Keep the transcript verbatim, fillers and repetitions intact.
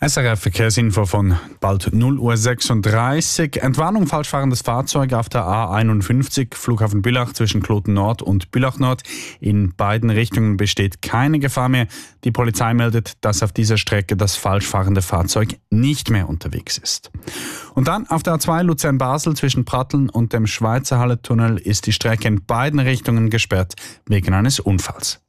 S R F Verkehrsinfo von bald null Uhr sechsunddreißig. Entwarnung falsch fahrendes Fahrzeug auf der A einundfünfzig, Flughafen Bülach zwischen Kloten Nord und Bülach Nord. In beiden Richtungen besteht keine Gefahr mehr. Die Polizei meldet, dass auf dieser Strecke das falsch fahrende Fahrzeug nicht mehr unterwegs ist. Und dann auf der A zwei Luzern-Basel zwischen Pratteln und dem Schweizerhalle-Tunnel ist die Strecke in beiden Richtungen gesperrt wegen eines Unfalls.